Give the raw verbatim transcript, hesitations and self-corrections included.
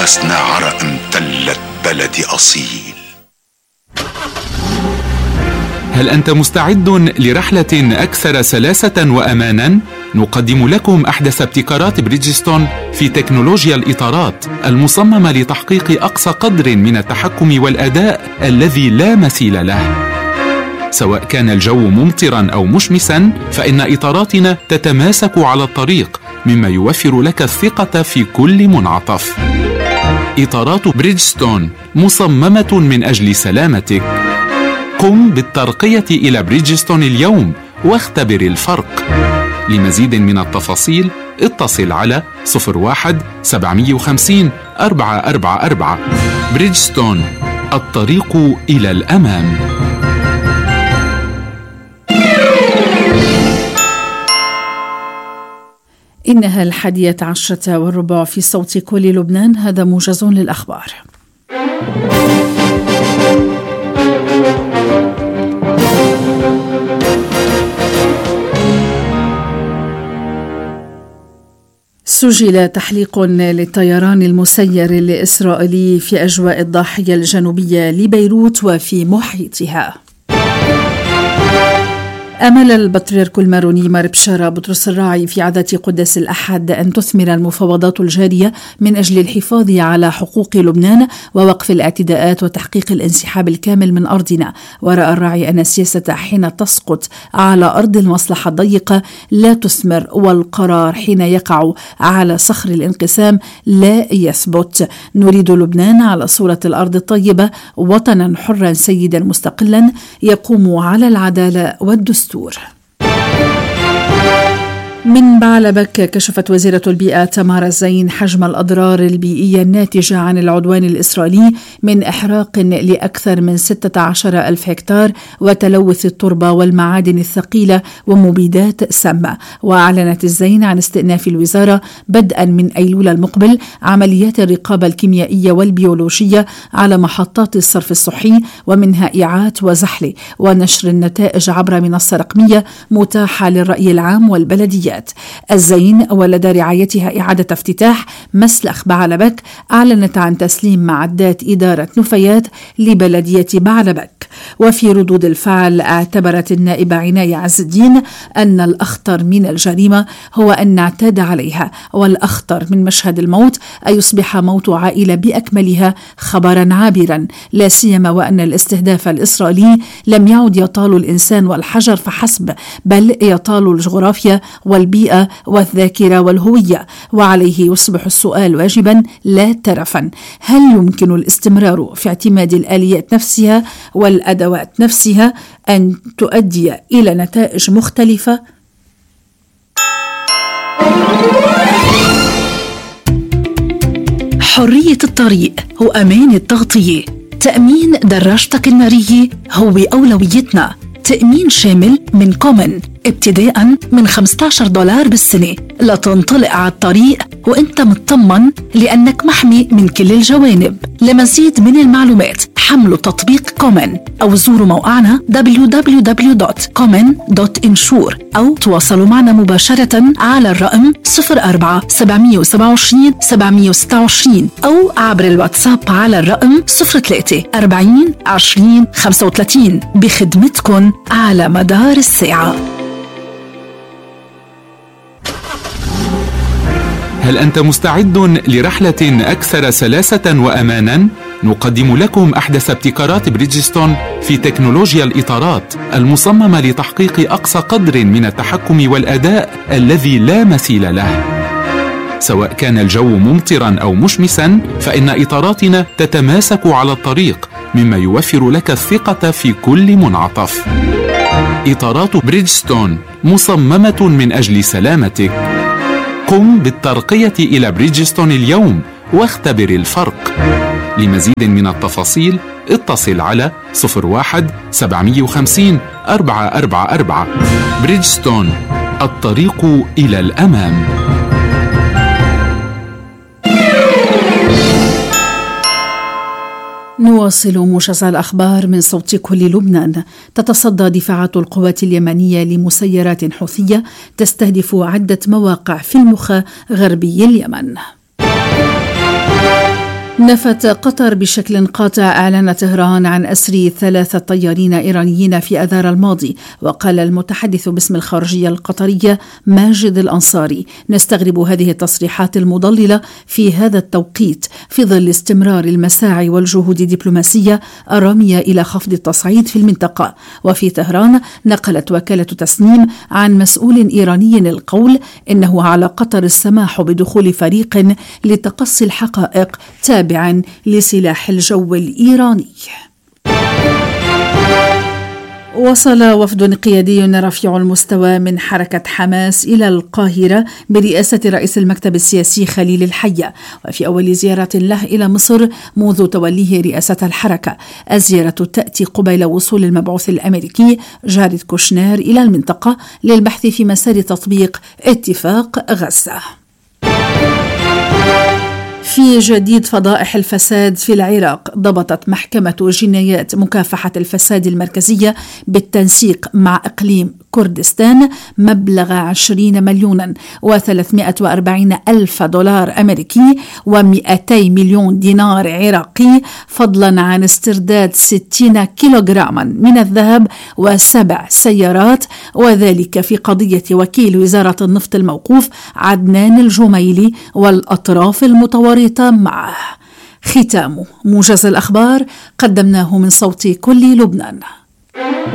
نفاسنا عرق امتلت بلدي أصيل. هل أنت مستعد لرحلة أكثر سلاسة وأمانا؟ نقدم لكم أحدث ابتكارات بريدجستون في تكنولوجيا الإطارات المصممة لتحقيق أقصى قدر من التحكم والأداء الذي لا مثيل له. سواء كان الجو ممطرا أو مشمسا، فإن إطاراتنا تتماسك على الطريق، مما يوفر لك الثقة في كل منعطف. إطارات بريدجستون مصممة من أجل سلامتك. قم بالترقية إلى بريدجستون اليوم واختبر الفرق. لمزيد من التفاصيل اتصل على صفر واحد سبعمية وخمسين أربعة أربعة أربعة. بريدجستون، الطريق إلى الأمام. إنها الحادية عشرة والربع في صوت كل لبنان. هذا موجز للأخبار. سجل تحليق للطيران المسير الإسرائيلي في أجواء الضاحية الجنوبية لبيروت وفي محيطها. أمل البطريرك الماروني مار بشارة بطرس الراعي في عظة قدس الأحد أن تثمر المفاوضات الجارية من أجل الحفاظ على حقوق لبنان ووقف الاعتداءات وتحقيق الانسحاب الكامل من أرضنا. ورأى الراعي أن السياسة حين تسقط على أرض المصلحة الضيقة لا تثمر، والقرار حين يقع على صخر الانقسام لا يثبت. نريد لبنان على صورة الأرض الطيبة، وطنا حرا سيدا مستقلا يقوم على العدالة والدستور. من بعلبك، كشفت وزيرة البيئة تمار الزين حجم الأضرار البيئية الناتجة عن العدوان الإسرائيلي من إحراق لأكثر من ستة عشر ألف هكتار وتلوث التربة والمعادن الثقيلة ومبيدات سامة. وأعلنت الزين عن استئناف الوزارة بدءا من أيلول المقبل عمليات الرقابة الكيميائية والبيولوجية على محطات الصرف الصحي، ومنها إيعات وزحل، ونشر النتائج عبر منصة رقمية متاحة للرأي العام والبلديات. الزين ولدى رعايتها إعادة افتتاح مسلخ بعلبك أعلنت عن تسليم معدات إدارة نفايات لبلدية بعلبك. وفي ردود الفعل اعتبرت النائبة عناية عز الدين أن الأخطر من الجريمة هو أن نعتاد عليها، والأخطر من مشهد الموت أن يصبح موت عائلة بأكملها خبرا عابرا، لا سيما وأن الاستهداف الإسرائيلي لم يعد يطال الإنسان والحجر فحسب، بل يطال الجغرافيا والبيئة والذاكرة والهوية. وعليه يصبح السؤال واجبا لا ترفا: هل يمكن الاستمرار في اعتماد الآليات نفسها والأدوات نفسها أن تؤدي إلى نتائج مختلفة؟ حرية الطريق وأمان التغطية. تأمين دراجتك النارية هو أولويتنا. تأمين شامل من كومن ابتداء من خمسة عشر دولار بالسنة لتنطلق على الطريق وانت مطمن لأنك محمي من كل الجوانب. لمزيد من المعلومات حملوا تطبيق كومن أو زوروا موقعنا دبليو دبليو دبليو دوت كومن دوت انشور أو تواصلوا معنا مباشرة على الرقم صفر أربعة سبعمية وسبعة وعشرين سبعمية وستة وعشرين أو عبر الواتساب على الرقم صفر ثلاثة أربعين عشرين خمسة وثلاثين بخدمتكم على مدار الساعة. هل أنت مستعد لرحلة أكثر سلاسة وأمانا؟ نقدم لكم أحدث ابتكارات بريدجستون في تكنولوجيا الإطارات المصممة لتحقيق أقصى قدر من التحكم والأداء الذي لا مثيل له. سواء كان الجو ممطرا أو مشمسا، فإن إطاراتنا تتماسك على الطريق، مما يوفر لك الثقة في كل منعطف. إطارات بريدجستون مصممة من أجل سلامتك. قم بالترقية إلى بريدجستون اليوم واختبر الفرق. لمزيد من التفاصيل اتصل على صفر واحد سبعمية وخمسين أربعة أربعة أربعة. بريدجستون، الطريق إلى الأمام. نواصل موجز الأخبار من صوت كل لبنان. تتصدى دفاعات القوات اليمنية لمسيرات حوثية تستهدف عدة مواقع في المخا غربي اليمن. نفت قطر بشكل قاطع إعلان طهران عن أسر ثلاثة طيارين إيرانيين في آذار الماضي. وقال المتحدث باسم الخارجية القطرية ماجد الأنصاري: نستغرب هذه التصريحات المضللة في هذا التوقيت في ظل استمرار المساعي والجهود الدبلوماسية الرامية إلى خفض التصعيد في المنطقة. وفي طهران نقلت وكالة تسنيم عن مسؤول إيراني القول إنه على قطر السماح بدخول فريق لتقصي الحقائق تابعا لسلاح الجو الإيراني. وصل وفد قيادي رفيع المستوى من حركة حماس إلى القاهرة برئاسة رئيس المكتب السياسي خليل الحية، وفي أول زيارة له إلى مصر منذ توليه رئاسة الحركة. الزيارة تأتي قبيل وصول المبعوث الأمريكي جاريد كوشنير إلى المنطقة للبحث في مسار تطبيق اتفاق غزة. في جديد فضائح الفساد في العراق، ضبطت محكمة جنايات مكافحة الفساد المركزية بالتنسيق مع إقليم كردستان مبلغ عشرين مليونا وثلاثمائة وأربعين ألف دولار أمريكي ومئتي مليون دينار عراقي، فضلا عن استرداد ستين كيلوغراما من الذهب وسبع سيارات، وذلك في قضية وكيل وزارة النفط الموقوف عدنان الجميلي والأطراف المتورطة معه. ختام موجز الأخبار قدمناه من صوت كل لبنان.